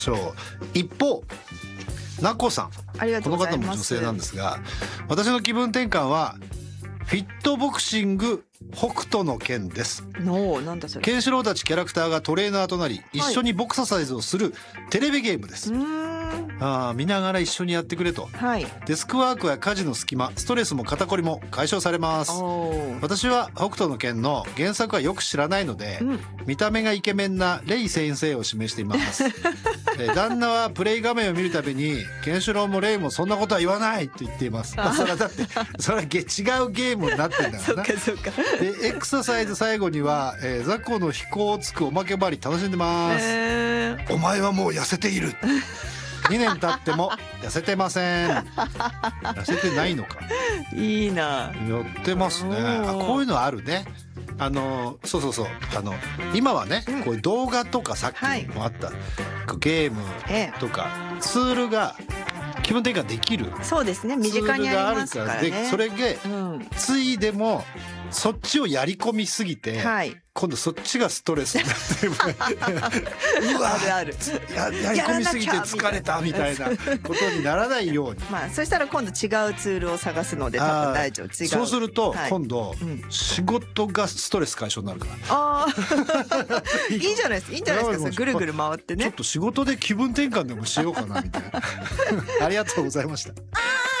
しょう。一方なこさん、 ありがとうございます。 この方も女性なんですが、私の気分転換はフィットボクシング北斗の拳です。 なんだそれ。 ケンシロウたちキャラクターがトレーナーとなり、一緒にボクササイズをするテレビゲームです。見ながら一緒にやってくれと、 はい、 デスクワークや家事の隙間、ストレスも肩こりも解消されます。私は北斗の拳の原作はよく知らないので、見た目がイケメンなレイ先生を示しています旦那はプレイ画面を見るたびにケンシロウもレイもそんなことは言わないと言っています。それはだってそれは違うゲームになってんだからなそうかでエクササイズ最後には、雑魚の飛行をつくおまけばり楽しんでます、お前はもう痩せている2年経っても痩せてません。痩せてないのか。 いいな。 やってますね。こういうのあるね。そう今はね、こういう動画とかさっきもあった、ゲームとか、ツールが気分転換できる。 そうですね、身近にありますからね。 でそれで、ついでもそっちをやり込みすぎて、今度そっちがストレスになってうわあるやり込みすぎて疲れたみたいなことにならないようにそしたら今度違うツールを探すので多分大丈夫。 そうすると今度、仕事がストレス解消になるからいいんじゃないですか。いいんじゃないですか。ぐるぐる回ってね。 ちょっと仕事で気分転換でもしようかなみたいなありがとうございました。